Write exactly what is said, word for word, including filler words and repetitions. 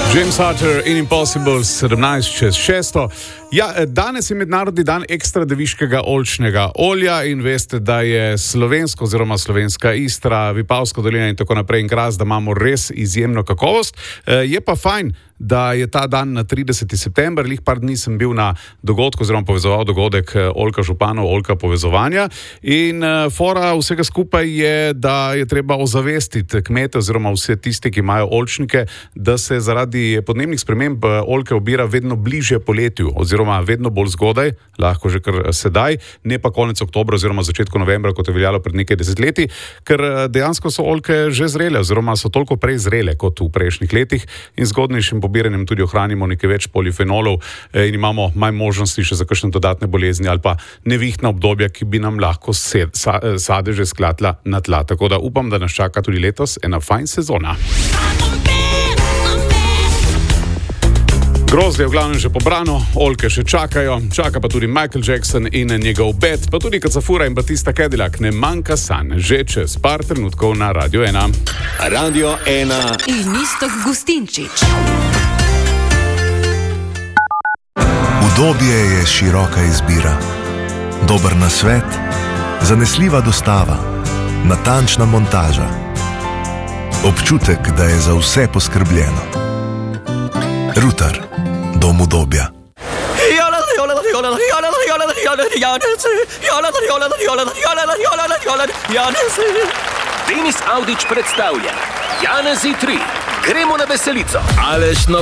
James Arthur in Impossible, sedemnajst čez šesto. Ja, danes je mednarodni dan ekstra deviškega oljčnega olja in veste, da je slovensko oziroma slovenska Istra, Vipavska dolina in tako naprej in Kras, da imamo res izjemno kakovost. Je pa fajn, da je ta dan na trideseti september, lih par dni sem bil na dogodku oziroma povezoval dogodek Oljka županov, Oljka povezovanja in uh, fora vsega skupaj je, da je treba ozavestiti kmete oziroma vse tiste, ki imajo oljčnike, da se zaradi podnebnih sprememb oljke obira vedno bližje poletju oziroma vedno bolj zgodaj, lahko že kar sedaj, ne pa konec oktobra oziroma začetku novembra, kot je veljalo pred nekaj desetletji, ker dejansko so oljke že zrele oziroma so toliko prej zrele kot v prejšnjih letih in zgodnejšim pobiranjem tudi ohranimo nekaj več polifenolov in imamo manj možnosti še za kakšne dodatne bolezni ali pa nevihtna obdobja, ki bi nam lahko sed, sa, sadeže sklatla na tla. Tako da upam, da nas čaka tudi letos ena fajn sezona. Grozdje je v glavnem že pobrano, oljke še čakajo, čaka pa tudi Michael Jackson in njegov bed, pa tudi Kacafura in Batista Cadillac, ne manjka sanj, že čez par trenutkov na Radio ena. Radio ena. In Iztok Gustinčič. Udobje je široka izbira. Dober nasvet, zanesljiva dostava, natančna montaža. Občutek, da je za vse poskrbljeno. Rutar, dom udobja. Denis Avdić predstavlja Janezi tri. Gremo na veselico. Aleš